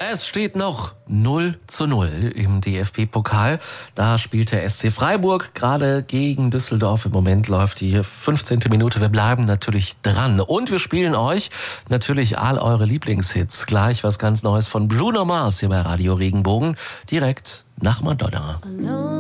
Es steht noch 0:0 im DFB-Pokal. Da spielt der SC Freiburg gerade gegen Düsseldorf. Im Moment läuft die 15. Minute. Wir bleiben natürlich dran. Und wir spielen euch natürlich all eure Lieblingshits. Gleich was ganz Neues von Bruno Mars hier bei Radio Regenbogen. Direkt nach Madonna.